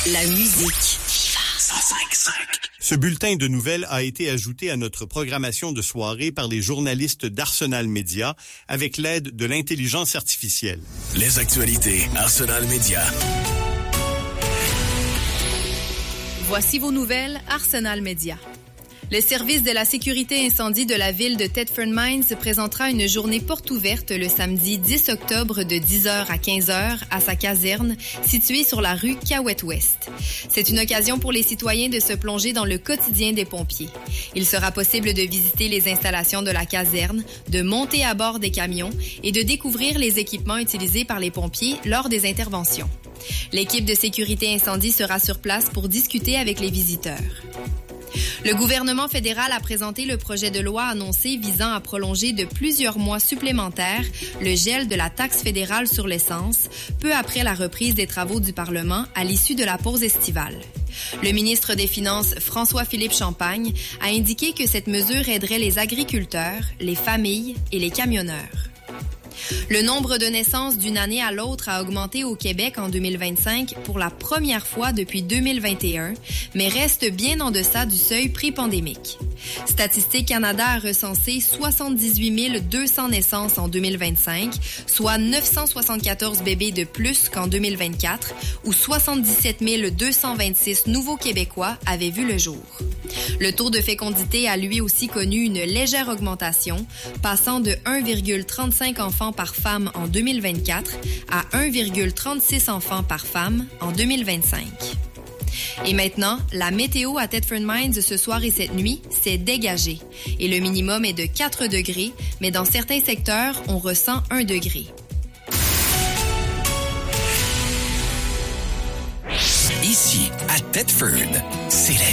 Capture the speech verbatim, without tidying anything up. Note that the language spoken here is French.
La musique. cent cinq virgule cinq. Ce bulletin de nouvelles a été ajouté à notre programmation de soirée par les journalistes d'Arsenal Média avec l'aide de l'intelligence artificielle. Les actualités Arsenal Média. Voici vos nouvelles Arsenal Média. Le service de la sécurité incendie de la ville de Thetford Mines présentera une journée porte ouverte le samedi dix octobre de dix heures à quinze heures à sa caserne située sur la rue Cahouette-Ouest. C'est une occasion pour les citoyens de se plonger dans le quotidien des pompiers. Il sera possible de visiter les installations de la caserne, de monter à bord des camions et de découvrir les équipements utilisés par les pompiers lors des interventions. L'équipe de sécurité incendie sera sur place pour discuter avec les visiteurs. Le gouvernement fédéral a présenté le projet de loi annoncé visant à prolonger de plusieurs mois supplémentaires le gel de la taxe fédérale sur l'essence, peu après la reprise des travaux du Parlement à l'issue de la pause estivale. Le ministre des Finances, François-Philippe Champagne, a indiqué que cette mesure aiderait les agriculteurs, les familles et les camionneurs. Le nombre de naissances d'une année à l'autre a augmenté au Québec en deux mille vingt-cinq pour la première fois depuis deux mille vingt et un, mais reste bien en deçà du seuil pré-pandémique. Statistique Canada a recensé soixante-dix-huit mille deux cents naissances en deux mille vingt-cinq, soit neuf cent soixante-quatorze bébés de plus qu'en deux mille vingt-quatre, où soixante-dix-sept mille deux cent vingt-six nouveaux Québécois avaient vu le jour. Le taux de fécondité a lui aussi connu une légère augmentation, passant de un virgule trente-cinq enfants par femme en deux mille vingt-quatre à un virgule trente-six enfants par femme en deux mille vingt-cinq. Et maintenant, la météo à Thetford Mines ce soir et cette nuit, c'est dégagé. Et le minimum est de quatre degrés, mais dans certains secteurs, on ressent un degré. Ici, à Thetford, c'est la